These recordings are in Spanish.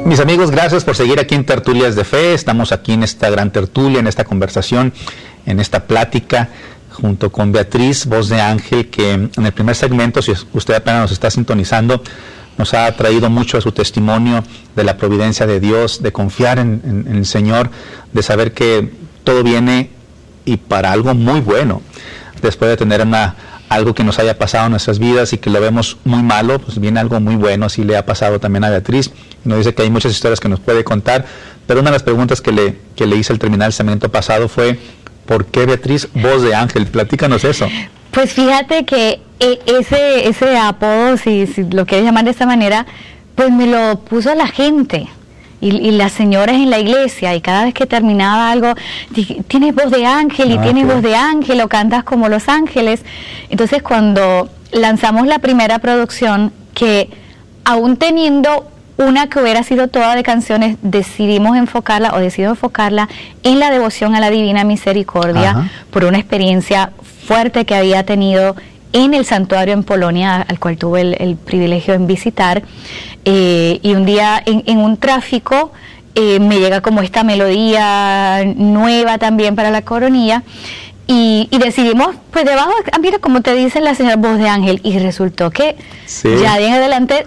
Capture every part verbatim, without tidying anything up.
Mis amigos, gracias por seguir aquí en Tertulias de Fe. Estamos aquí en esta gran tertulia, en esta conversación, en esta plática, junto con Beatriz, voz de ángel, que en el primer segmento, si usted apenas nos está sintonizando, nos ha traído mucho a su testimonio de la providencia de Dios, de confiar en, en, en el Señor, de saber que todo viene y para algo muy bueno, después de tener una, algo que nos haya pasado en nuestras vidas y que lo vemos muy malo, pues viene algo muy bueno. Así le ha pasado también a Beatriz. Nos dice que hay muchas historias que nos puede contar, pero una de las preguntas que le, que le hice al terminar el segmento pasado fue: ¿por qué Beatriz, voz de ángel? Platícanos eso. Pues fíjate que ese, ese apodo, si, si lo quieres llamar de esta manera, pues me lo puso la gente y, y las señoras en la iglesia, y cada vez que terminaba algo, dije, tienes voz de ángel y ah, tienes voz de ángel, o cantas como los ángeles. Entonces, cuando lanzamos la primera producción, que aún teniendo una que hubiera sido toda de canciones, decidimos enfocarla o decidimos enfocarla en la devoción a la Divina Misericordia. Ajá. Por una experiencia fuerte que había tenido en el santuario en Polonia, al cual tuve el, el privilegio de visitar, eh, y un día en, en un tráfico eh, me llega como esta melodía nueva también para la coronilla, y, y decidimos, pues debajo, ah, mira, como te dice la señora, voz de ángel, y resultó que sí, ya de en adelante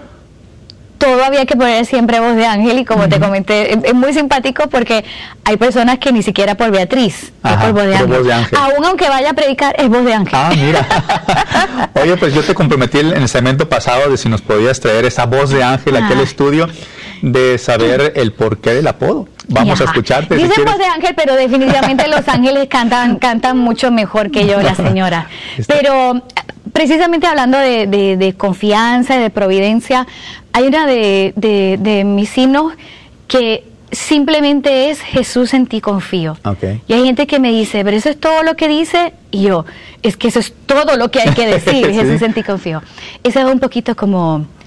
todo había que poner siempre voz de ángel, y como uh-huh. te comenté, es, es muy simpático porque hay personas que ni siquiera por Beatriz, Ajá, es por voz de, ángel. voz de ángel. Aún aunque vaya a predicar, es voz de ángel. Ah, mira. Oye, pues yo te comprometí en el segmento pasado de si nos podías traer esa voz de ángel ah. aquí al estudio, de saber el porqué del apodo. Vamos ya. a escucharte. Dicen si voz de ángel, pero definitivamente los ángeles cantan, cantan mucho mejor que yo, la señora. Pero precisamente hablando de, de, de confianza y de providencia, hay una de, de, de mis himnos que simplemente es Jesús, en ti confío. Okay. Y hay gente que me dice, pero eso es todo lo que dice, y yo, es que eso es todo lo que hay que decir, sí. Jesús, en ti confío. Ese es un poquito como